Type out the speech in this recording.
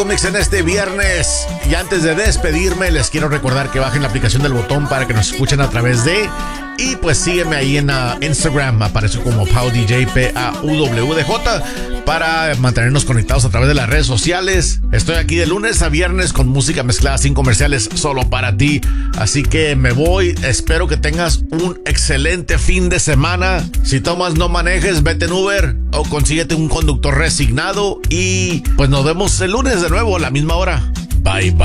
Puro Mix en este viernes. Y antes de despedirme, les quiero recordar que bajen la aplicación del Botón para que nos escuchen a través de... Y pues sígueme ahí en Instagram, aparezco como PauDJ, PAUWDJ, para mantenernos conectados a través de las redes sociales. Estoy aquí de lunes a viernes con música mezclada sin comerciales, solo para ti. Así que me voy, espero que tengas un excelente fin de semana. Si tomas, no manejes, vete en Uber o consíguete un conductor resignado. Y pues nos vemos el lunes de nuevo a la misma hora. Bye bye.